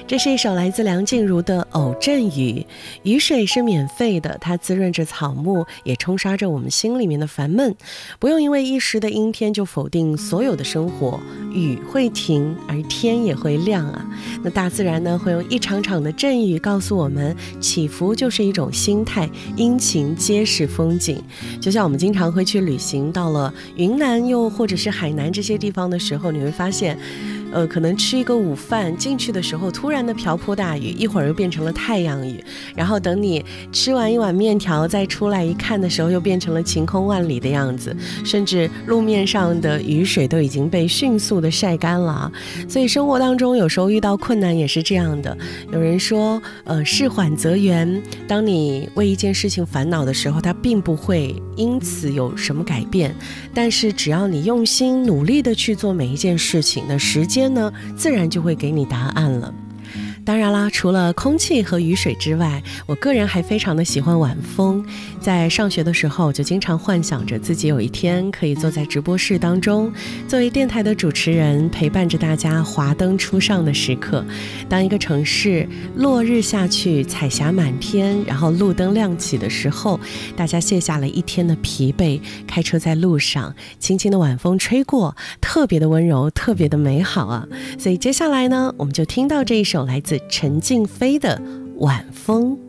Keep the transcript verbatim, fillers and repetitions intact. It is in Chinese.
这是一首来自梁静茹的《偶阵雨》。雨水是免费的，它滋润着草木，也冲刷着我们心里面的烦闷。不用因为一时的阴天就否定所有的生活，雨会停，而天也会亮啊。那大自然呢，会用一场场的阵雨告诉我们，起伏就是一种心态，阴晴皆是风景。就像我们经常会去旅行，到了云南又或者是海南这些地方的时候，你会发现呃，可能吃一个午饭进去的时候，突然的瓢泼大雨，一会儿又变成了太阳雨，然后等你吃完一碗面条再出来一看的时候，又变成了晴空万里的样子，甚至路面上的雨水都已经被迅速的晒干了。所以生活当中有时候遇到困难也是这样的。有人说呃，事缓则圆，当你为一件事情烦恼的时候，它并不会因此有什么改变，但是只要你用心努力的去做每一件事情，那时间呢，自然就会给你答案了。当然啦，除了空气和雨水之外，我个人还非常的喜欢晚风。在上学的时候，就经常幻想着自己有一天可以坐在直播室当中，作为电台的主持人，陪伴着大家华灯初上的时刻。当一个城市落日下去，彩霞满天，然后路灯亮起的时候，大家卸下了一天的疲惫，开车在路上，轻轻的晚风吹过，特别的温柔，特别的美好啊。所以接下来呢，我们就听到这一首来自陈静飞的《晚风》。